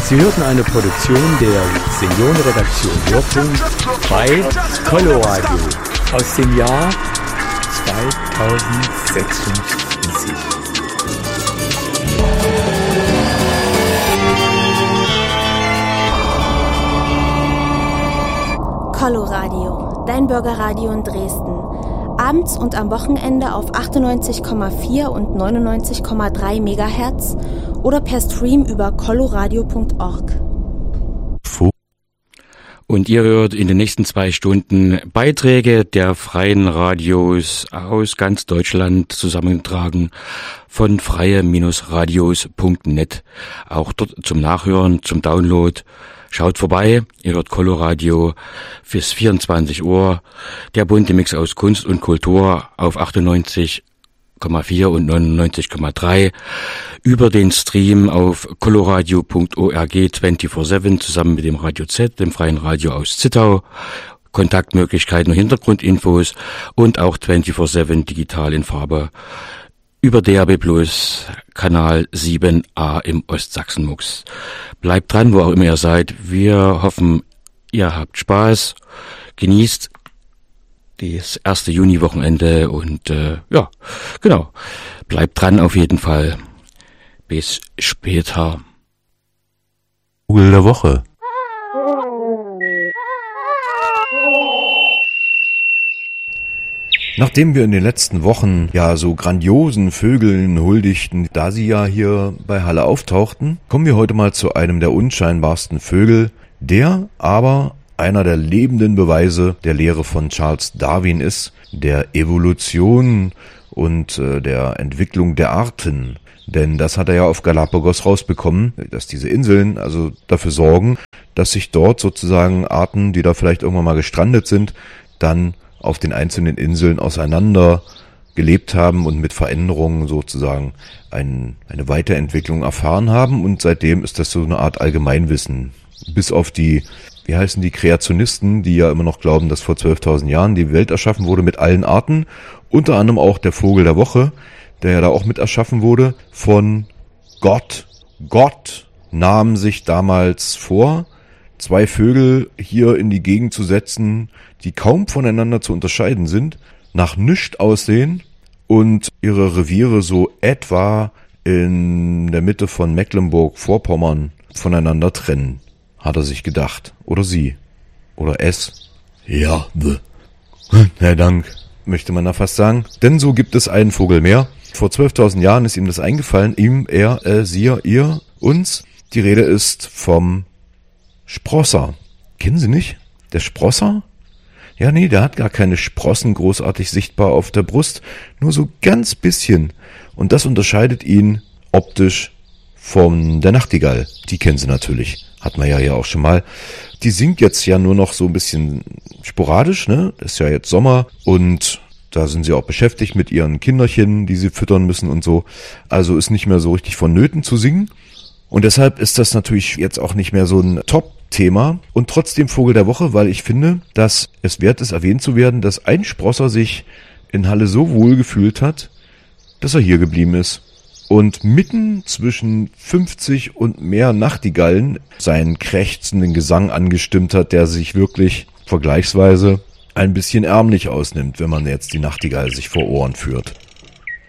Sie hörten eine Produktion der Seniorenredaktion Hörfunk bei Coloradio aus dem Jahr 2026. Coloradio, dein Bürgerradio in Dresden. Abends und am Wochenende auf 98,4 und 99,3 MHz oder per Stream über coloradio.org. Und ihr hört in den nächsten 2 Stunden Beiträge der freien Radios aus ganz Deutschland, zusammengetragen von freie-radios.net. Auch dort zum Nachhören, zum Download. Schaut vorbei, ihr hört Coloradio bis 24 Uhr. Der bunte Mix aus Kunst und Kultur auf 98,4 und 99,3. Über den Stream auf coloradio.org 24/7 zusammen mit dem Radio Z, dem freien Radio aus Zittau. Kontaktmöglichkeiten und Hintergrundinfos und auch 24/7 digital in Farbe über DAB+ Kanal 7a im Ostsachsenmux. Bleibt dran, wo auch immer ihr seid. Wir hoffen, ihr habt Spaß, genießt das erste Juni-Wochenende und ja, genau. Bleibt dran auf jeden Fall. Bis später. Vogel der Woche. Nachdem wir in den letzten Wochen ja so grandiosen Vögeln huldigten, da sie ja hier bei Halle auftauchten, kommen wir heute mal zu einem der unscheinbarsten Vögel, der aber einer der lebenden Beweise der Lehre von Charles Darwin ist, der Evolution und der Entwicklung der Arten. Denn das hat er ja auf Galapagos rausbekommen, dass diese Inseln also dafür sorgen, dass sich dort sozusagen Arten, die da vielleicht irgendwann mal gestrandet sind, dann auf den einzelnen Inseln auseinander gelebt haben und mit Veränderungen sozusagen eine Weiterentwicklung erfahren haben. Und seitdem ist das so eine Art Allgemeinwissen. Bis auf die, wie heißen die, Kreationisten, die ja immer noch glauben, dass vor 12.000 Jahren die Welt erschaffen wurde mit allen Arten. Unter anderem auch der Vogel der Woche, der ja da auch mit erschaffen wurde von Gott. Gott nahm sich damals vor, 2 Vögel hier in die Gegend zu setzen, die kaum voneinander zu unterscheiden sind, nach nichts aussehen und ihre Reviere so etwa in der Mitte von Mecklenburg-Vorpommern voneinander trennen, hat er sich gedacht. Oder sie. Oder es. Ja, na Dank, möchte man da fast sagen. Denn so gibt es einen Vogel mehr. Vor 12.000 Jahren ist ihm das eingefallen. Ihm, er, sie, ihr, uns. Die Rede ist vom Sprosser. Kennen Sie nicht? Der Sprosser? Ja, nee, der hat gar keine Sprossen großartig sichtbar auf der Brust, nur so ganz bisschen. Und das unterscheidet ihn optisch von der Nachtigall. Die kennen Sie natürlich, hat man ja hier auch schon mal. Die singt jetzt ja nur noch so ein bisschen sporadisch, ne? Das ist ja jetzt Sommer und da sind sie auch beschäftigt mit ihren Kinderchen, die sie füttern müssen und so. Also ist nicht mehr so richtig vonnöten zu singen. Und deshalb ist das natürlich jetzt auch nicht mehr so ein Top-Thema und trotzdem Vogel der Woche, weil ich finde, dass es wert ist, erwähnt zu werden, dass ein Sprosser sich in Halle so wohl gefühlt hat, dass er hier geblieben ist und mitten zwischen 50 und mehr Nachtigallen seinen krächzenden Gesang angestimmt hat, der sich wirklich vergleichsweise ein bisschen ärmlich ausnimmt, wenn man jetzt die Nachtigall sich vor Ohren führt.